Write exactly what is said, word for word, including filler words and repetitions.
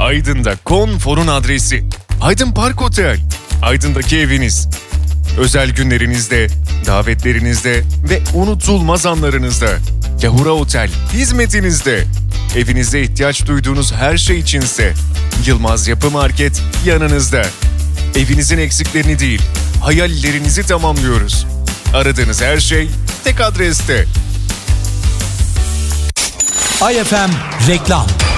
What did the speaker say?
Aydın'da konforun adresi. Aydın Park Otel. Aydın'daki eviniz. Özel günlerinizde, davetlerinizde ve unutulmaz anlarınızda. Yahura Otel hizmetinizde. Evinizde ihtiyaç duyduğunuz her şey içinse Yılmaz Yapı Market yanınızda. Evinizin eksiklerini değil, hayallerinizi tamamlıyoruz. Aradığınız her şey tek adreste. I F M Reklam.